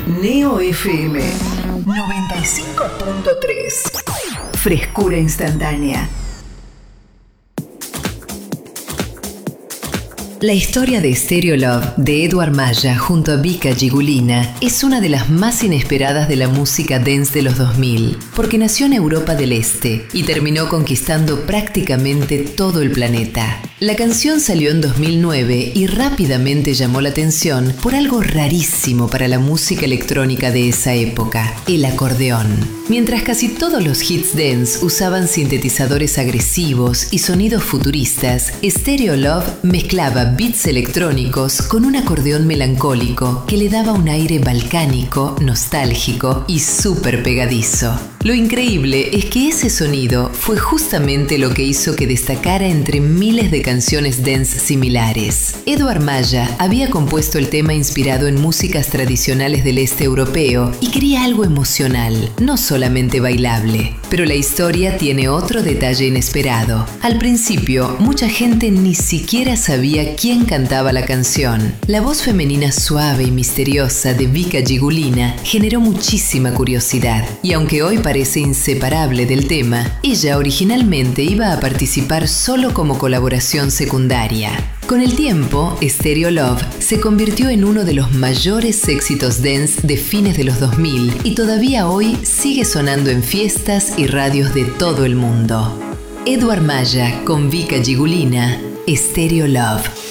Neo FM 95.3. Frescura instantánea. La historia de Stereo Love de Edward Maya junto a Vika Gigulina es una de las más inesperadas de la música dance de los 2000, porque nació en Europa del Este y terminó conquistando prácticamente todo el planeta. La canción salió en 2009 y rápidamente llamó la atención por algo rarísimo para la música electrónica de esa época, el acordeón. Mientras casi todos los hits dance usaban sintetizadores agresivos y sonidos futuristas, Stereo Love mezclaba beats electrónicos con un acordeón melancólico que le daba un aire balcánico, nostálgico y súper pegadizo. Lo increíble es que ese sonido fue justamente lo que hizo que destacara entre miles de canciones dance similares. Edward Maya había compuesto el tema inspirado en músicas tradicionales del este europeo y quería algo emocional, no solamente bailable. Pero la historia tiene otro detalle inesperado. Al principio, mucha gente ni siquiera sabía quién cantaba la canción. La voz femenina suave y misteriosa de Vika Gigulina generó muchísima curiosidad, y aunque hoy parece inseparable del tema, ella originalmente iba a participar solo como colaboración secundaria. Con el tiempo, Stereo Love se convirtió en uno de los mayores éxitos dance de fines de los 2000 y todavía hoy sigue sonando en fiestas y radios de todo el mundo. Edward Maya con Vika Gigulina, Stereo Love.